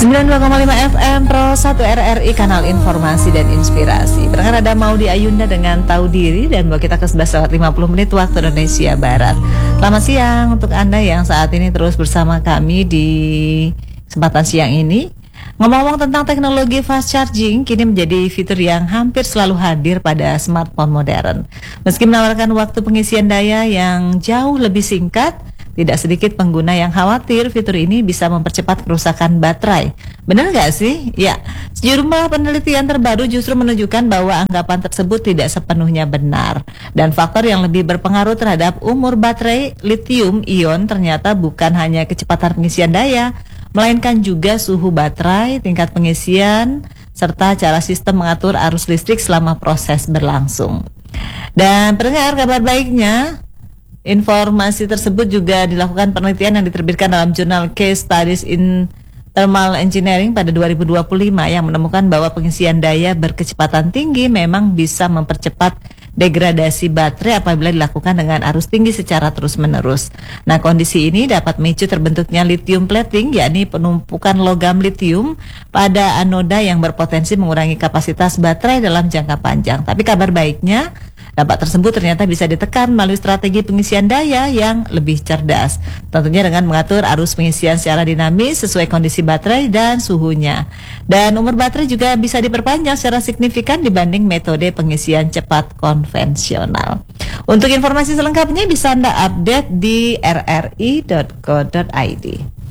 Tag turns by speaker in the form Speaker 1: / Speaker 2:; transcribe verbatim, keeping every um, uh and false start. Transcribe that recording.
Speaker 1: sembilan puluh dua koma lima F M Pro satu R R I, kanal informasi dan inspirasi. Berdengar ada Maudy Ayunda dengan Tahu Diri, dan bawa kita ke sebelas lewat lima puluh menit waktu Indonesia Barat. Selamat siang untuk Anda yang saat ini terus bersama kami di kesempatan siang ini. Ngomong-ngomong tentang teknologi fast charging, kini menjadi fitur yang hampir selalu hadir pada smartphone modern. Meski menawarkan waktu pengisian daya yang jauh lebih singkat, tidak sedikit pengguna yang khawatir fitur ini bisa mempercepat kerusakan baterai. Benar nggak sih? Ya, sejumlah penelitian terbaru justru menunjukkan bahwa anggapan tersebut tidak sepenuhnya benar. Dan faktor yang lebih berpengaruh terhadap umur baterai lithium-ion ternyata bukan hanya kecepatan pengisian daya, melainkan juga suhu baterai, tingkat pengisian, serta cara sistem mengatur arus listrik selama proses berlangsung. Dan pendengar, kabar baiknya, informasi tersebut juga dilakukan penelitian yang diterbitkan dalam jurnal Case Studies in Thermal Engineering pada dua ribu dua puluh lima yang menemukan bahwa pengisian daya berkecepatan tinggi memang bisa mempercepat degradasi baterai apabila dilakukan dengan arus tinggi secara terus-menerus. Nah, kondisi ini dapat memicu terbentuknya lithium plating, yakni penumpukan logam lithium pada anoda yang berpotensi mengurangi kapasitas baterai dalam jangka panjang. Tapi kabar baiknya, dampak tersebut ternyata bisa ditekan melalui strategi pengisian daya yang lebih cerdas. Tentunya dengan mengatur arus pengisian secara dinamis sesuai kondisi baterai dan suhunya. Dan umur baterai juga bisa diperpanjang secara signifikan dibanding metode pengisian cepat konvensional. Untuk informasi selengkapnya bisa Anda update di r r i dot co dot i d.